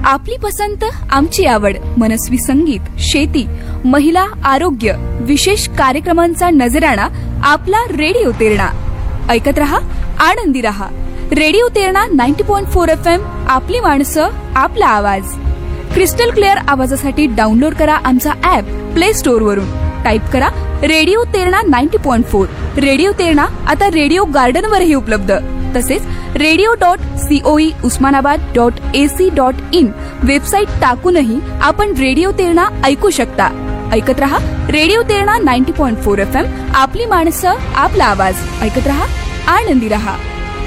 आपली पसंत आमची आवड, मनस्वी संगीत, शेती, महिला, आरोग्य, विशेष कार्यक्रमांचा नजराणा आपला रेडिओ तेरणा. ऐकत रहा, आनंदी रहा. Radio Terna 90.4 FM. आपली माणसं, आपला आवाज. क्रिस्टल क्लिअर आवाजासाठी डाउनलोड करा आमचा ऍप प्ले स्टोअर वरून. टाईप करा रेडिओ तेरणा 90.4. रेडिओ तेरणा आता रेडिओ गार्डन वरही उपलब्ध. तसेच radio.coe usmanabad.ac.in वेबसाईट टाकूनही आपण रेडिओ तेरणा ऐकू शकता. ऐकत रहा रेडिओ तेरणा 90.4 FM. आपली माणसं, आपला आवाज. ऐकत रहा, आनंदी रहा.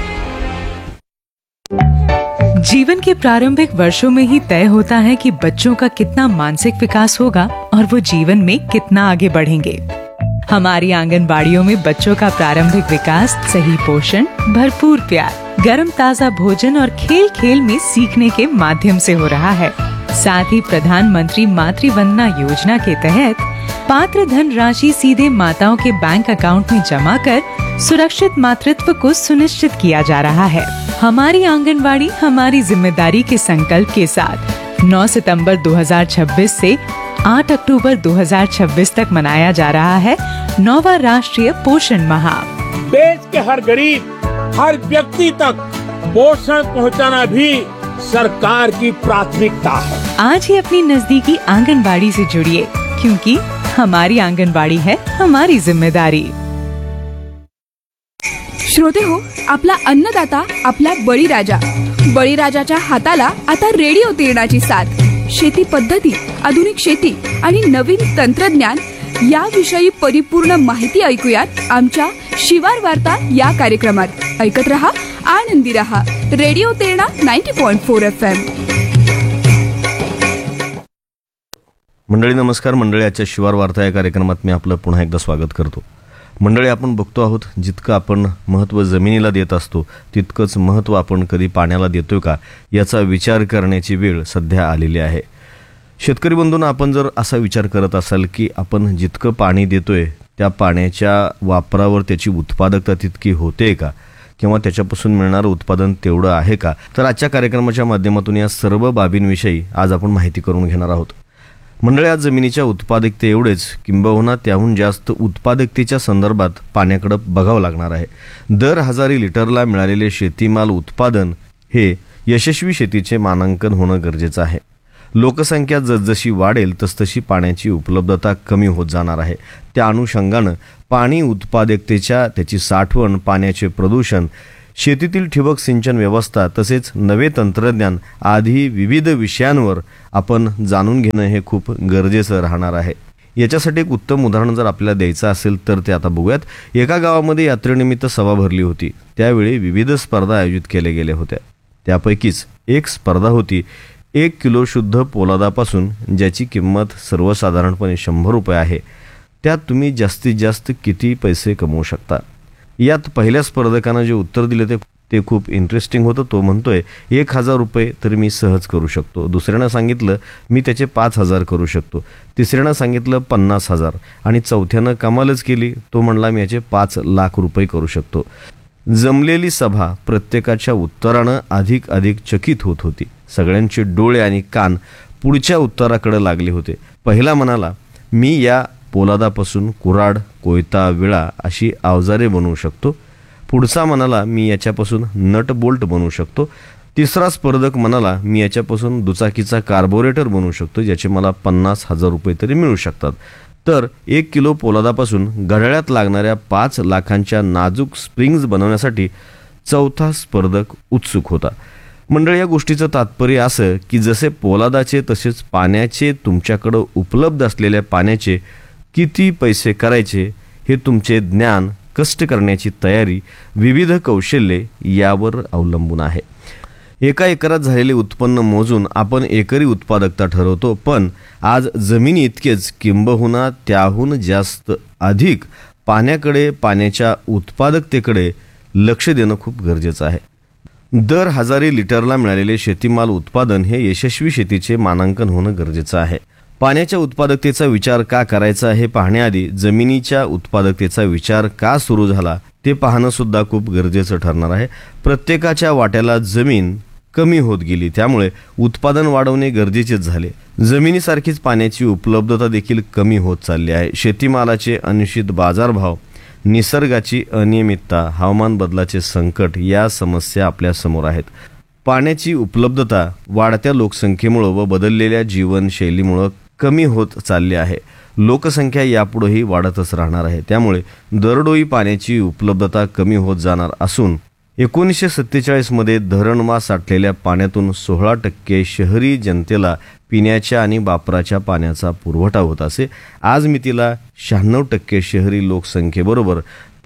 जीवन के प्रारंभिक वर्षों में ही तय होता है कि बच्चों का कितना मानसिक विकास होगा और वो जीवन में कितना आगे बढ़ेंगे. हमारी आंगनबाड़ियों में बच्चों का प्रारंभिक विकास सही पोषण, भरपूर प्यार, गर्म ताजा भोजन और खेल खेल में सीखने के माध्यम से हो रहा है. साथ ही प्रधानमंत्री मातृ वंदना योजना के तहत पात्र धन राशि सीधे माताओं के बैंक अकाउंट में जमा कर सुरक्षित मातृत्व को सुनिश्चित किया जा रहा है. हमारी आंगनबाड़ी हमारी जिम्मेदारी के संकल्प के साथ 9 सितंबर 2026 से 8 अक्टूबर 2026 तक मनाया जा रहा है 9वां राष्ट्रीय पोषण माह. देश के हर गरीब, हर व्यक्ति तक पोषण पहुंचाना भी सरकार की प्राथमिकता है. आज ही अपनी नजदीकी आंगनबाड़ी से जुड़िए, क्योंकि हमारी आंगनबाड़ी है हमारी जिम्मेदारी. श्रोते हो, आपला अन्नदाता, आपला बळीराजा. बळीराजाच्या हाताला आता रेडिओ तेरणाची साथ. शेती पद्धती, आधुनिक शेती आणि नवीन तंत्रज्ञान याविषयी परिपूर्ण माहिती ऐकूयात आमच्या शिवार वार्ता या कार्यक्रमात. ऐकत रहा, आनंदी रहा. Radio Terna 90.4 FM. मंडळी नमस्कार. मंडळी, आजच्या शिवार वार्ता या कार्यक्रमात मी आपलं पुन्हा एकदा स्वागत करतो. मंडळी, आपण बघतो आहोत जितकं आपण महत्त्व जमिनीला देत असतो तितकंच महत्त्व आपण कधी पाण्याला देतोय का याचा विचार करण्याची वेळ सध्या आलेली आहे. शेतकरी बंधूंना, आपण जर असा विचार करत असाल की आपण जितकं पाणी देतोय त्या पाण्याच्या वापरावर त्याची उत्पादकता तितकी होते का, किंवा त्याच्यापासून मिळणारं उत्पादन तेवढं आहे का, तर आजच्या कार्यक्रमाच्या माध्यमातून या सर्व बाबींविषयी आज आपण माहिती करून घेणार आहोत. मंडळी, आज जमिनीच्या उत्पादकते एवढेच किंबहुना त्याहून जास्त उत्पादकतेच्या संदर्भात पाण्याकडे बघावं लागणार आहे. दर 1000 लिटरला मिळालेले शेतीमाल उत्पादन हे यशस्वी शेतीचे मानांकन होणं गरजेचं आहे. लोकसंख्या जसजशी वाढेल तसतशी पाण्याची उपलब्धता कमी होत जाणार आहे. त्या अनुषंगानं पाणी उत्पादकतेच्या, त्याची साठवण, पाण्याचे प्रदूषण, शेतीतील ठिबक सिंचन व्यवस्था तसेच नवे तंत्रज्ञान आदी विविध विषयांवर आपण जाणून घेणं हे खूप गरजेचं राहणार आहे. याच्यासाठी एक उत्तम उदाहरण जर आपल्याला द्यायचं असेल तर ते आता बघूयात. एका गावामध्ये यात्रेनिमित्त सभा भरली होती. त्यावेळी विविध स्पर्धा आयोजित केल्या गेल्या होत्या. त्यापैकीच एक स्पर्धा होती 1 किलो शुद्ध पोलादापासून, ज्याची किंमत सर्वसाधारणपणे 100 रुपये आहे. त्यात तुम्ही जास्तीत जास्त किती पैसे कमवू शकता. यात पहिल्या स्पर्धकानं जे उत्तर दिले ते खूप इंटरेस्टिंग होतं. तो म्हणतोय 1000 रुपये तर मी सहज करू शकतो. दुसऱ्यानं सांगितलं मी त्याचे 5000 करू शकतो. तिसऱ्यानं सांगितलं 50,000 आणि चौथ्यानं कमालच केली. तो म्हणला मी याचे 5 लाख रुपये करू शकतो. जमलेली सभा प्रत्येकाच्या उत्तरानं अधिक चकित होत होती. सगळ्यांचे डोळे आणि कान पुढच्या उत्तराकडे लागले होते. पहिला म्हणाला मी या पोलादापासून कुऱ्हाड, कोयता, विळा अशी अवजारे बनवू शकतो. पुढचा म्हणाला मी याच्यापासून नट बोल्ट बनवू शकतो. तिसरा स्पर्धक म्हणाला मी याच्यापासून दुचाकीचा कार्बोरेटर बनवू शकतो, ज्याचे मला 50,000 रुपये तरी मिळू शकतात. तर 1 किलो पोलादापासून घड्याळात लागणाऱ्या 5 लाखांच्या नाजूक स्प्रिंग्ज बनवण्यासाठी चौथा स्पर्धक उत्सुक होता. मंडळी, या गोष्टीचं तात्पर्य असं की जसे पोलादाचे तसेच पाण्याचे, तुमच्याकडं उपलब्ध असलेल्या पाण्याचे किती पैसे करायचे हे तुमचे ज्ञान, कष्ट करण्याची तयारी, विविध कौशल्ये यावर अवलंबून आहे. एका एकरात झालेले उत्पन्न मोजून आपण एकरी उत्पादकता ठरवतो, पण आज जमिनी इतकेच किंबहुना त्याहून जास्त अधिक पाण्याकडे, पाण्याच्या उत्पादकतेकडे लक्ष देणं खूप गरजेचं आहे. दर 1000 लिटरला मिळालेले शेतीमाल उत्पादन हे यशस्वी शेतीचे मानांकन होणं गरजेचं आहे. पाण्याच्या उत्पादकतेचा विचार का करायचा हे पाहण्याआधी जमिनीच्या उत्पादकतेचा विचार का सुरू झाला ते पाहणं सुद्धा खूप गरजेचं ठरणार आहे. प्रत्येकाच्या वाट्याला जमीन कमी होत गेली. त्यामुळे उत्पादन वाढवणे गरजेचेच झाले. जमिनीसारखीच पाण्याची उपलब्धता देखील कमी होत चालली आहे. शेतीमालाचे अनिश्चित बाजारभाव, निसर्गाची अनियमितता, हवामान बदलाचे संकट या समस्या आपल्या समोर आहेत. पाण्याची उपलब्धता वाढत्या लोकसंख्येमुळे व बदललेल्या जीवनशैलीमुळे कमी होत चालली आहे. लोकसंख्या यापुढेही वाढतच राहणार आहे. त्यामुळे दरडोई पाण्याची उपलब्धता कमी होत जाणार असून 1947 मध्ये धरणमा साठलेल्या पाण्यातून 16% शहरी जनतेला पिण्याच्या आणि वापराच्या पाण्याचा पुरवठा होत असे. आज मितीला 96% शहरी लोकसंख्येबरोबर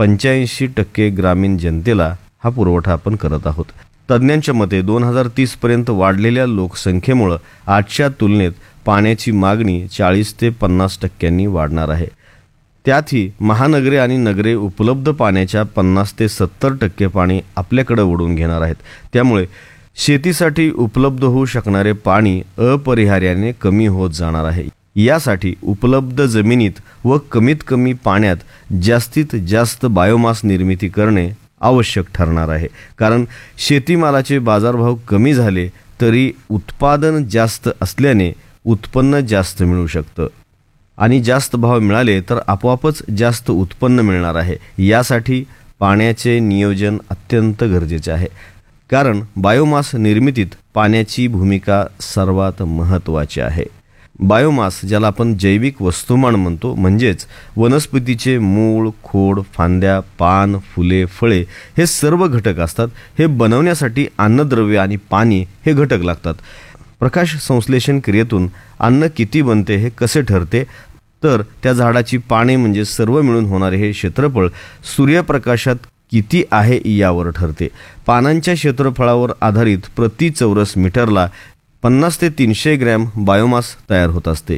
85% ग्रामीण जनतेला हा पुरवठा आपण करत आहोत. तज्ज्ञांच्या मते 2030 पर्यंत वाढलेल्या लोकसंख्येमुळे आजच्या तुलनेत पाण्याची मागणी 40 ते 50% वाढणार आहे. त्यातही महानगरे आणि नगरे उपलब्ध पाण्याच्या 50 ते 70% पाणी आपल्याकडे ओढून घेणार आहेत. त्यामुळे शेतीसाठी उपलब्ध होऊ शकणारे पाणी अपरिहार्याने कमी होत जाणार आहे. यासाठी उपलब्ध जमिनीत व कमीत कमी पाण्यात जास्तीत जास्त बायोमास निर्मिती करणे आवश्यक ठरणार आहे. कारण शेतीमालाचे बाजारभाव कमी झाले तरी उत्पादन जास्त असल्याने उत्पन्न जास्त मिळू शकतं आणि जास्त भाव मिळाले तर आपोआपच जास्त उत्पन्न मिळणार आहे. यासाठी पाण्याचे नियोजन अत्यंत गरजेचे आहे. कारण बायोमास निर्मितीत पाण्याची भूमिका सर्वात महत्त्वाची आहे. बायोमास ज्याला आपण जैविक वस्तुमान म्हणतो, म्हणजेच वनस्पतीचे मूळ, खोड, फांद्या, पान, फुले, फळे हे सर्व घटक असतात. हे बनवण्यासाठी अन्नद्रव्य आणि पाणी हे घटक लागतात. प्रकाश संश्लेषण क्रियेतून अन्न किती बनते हे कसे ठरते तर त्या झाडाची पाने म्हणजे सर्व मिळून होणारे हे क्षेत्रफळ सूर्यप्रकाशात किती आहे यावर ठरते. पानांच्या क्षेत्रफळावर आधारित प्रति चौरस मीटरला 50 ते 300 ग्रॅम बायोमास तयार होत असते.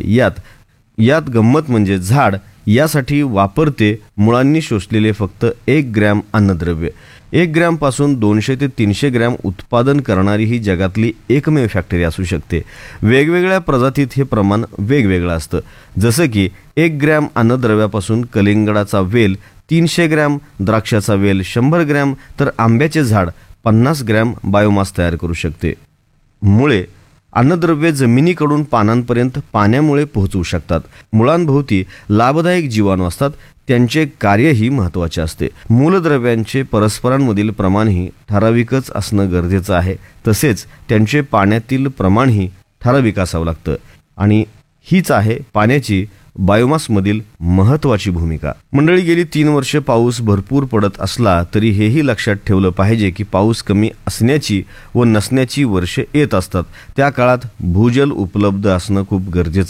यात गंमत म्हणजे झाड यासाठी वापरते मुळांनी शोषलेले फक्त 1 ग्रॅम अन्नद्रव्य. 1 ग्रॅम पासून 200 ते 300 ग्रॅम उत्पादन करणारी ही जगातली एकमेव फॅक्टरी असू शकते. वेगवेगळ्या प्रजातीत हे प्रमाण वेगवेगळं असतं. जसं की 1 ग्रॅम अन्नद्रव्यापासून कलिंगडाचा वेल 300 ग्रॅम, द्राक्षाचा वेल 100 ग्रॅम तर आंब्याचे झाड 50 ग्रॅम बायोमास तयार करू शकते. मुळे अन्नद्रव्ये जमिनीकडून पानांपर्यंत पाण्यामुळे पोहोचू शकतात. मुळांभोवती लाभदायक जीवाणू असतात. त्यांचे कार्यही महत्त्वाचे असते. मूलद्रव्यांचे परस्परांमधील प्रमाणही ठराविकच असणं गरजेचं आहे. तसेच त्यांचे पाण्यातील प्रमाणही ठराविक असावं लागतं. आणि हीच आहे पाण्याची बायोमासमधील महत्त्वाची भूमिका. मंडळी, गेली 3 वर्षे पाऊस भरपूर पडत असला तरी हेही लक्षात ठेवलं पाहिजे की पाऊस कमी असण्याची व नसण्याची वर्षे येत असतात. त्या काळात भूजल उपलब्ध असणं खूप गरजेचं